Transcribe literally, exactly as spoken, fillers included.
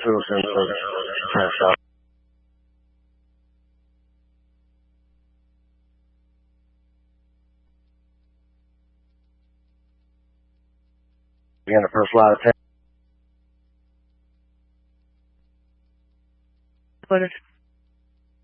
fuel sensor test out. Again, the first flight of ten. Reported.